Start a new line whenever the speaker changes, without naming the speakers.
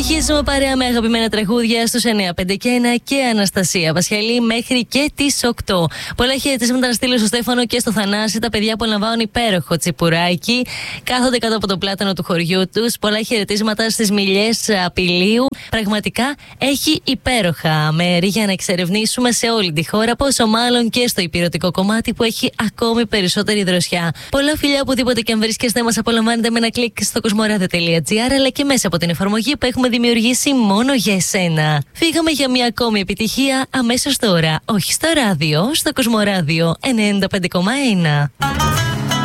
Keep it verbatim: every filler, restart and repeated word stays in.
Συνεχίζουμε παρέα με αγαπημένα τραγούδια στους εννιά πέντε και ένα και Αναστασία Βασιαλή μέχρι και τις οκτώ. Πολλά χαιρετίσματα να στείλω στο Στέφανο και στο Θανάση. Τα παιδιά απολαμβάνουν υπέροχο τσιπουράκι. Κάθονται κάτω από το πλάτανο του χωριού τους. Πολλά χαιρετίσματα στις Μιλιές Απειλίου. Πραγματικά έχει υπέροχα μέρη για να εξερευνήσουμε σε όλη τη χώρα. Πόσο μάλλον και στο υπηρετικό κομμάτι που έχει ακόμη περισσότερη δροσιά. Πολλά φιλιά οπουδήποτε και αν βρίσκεστε, μας απολαμβάνετε με ένα κλικ στο κοσμοράδιο τελεία τζι άρ αλλά και μέσα από την εφαρμογή που έχουμε δημιουργήσει μόνο για εσένα. Φύγαμε για μια ακόμη επιτυχία αμέσως τώρα. Όχι στο ράδιο, στο Κοσμοράδιο ενενήντα πέντε κόμμα ένα.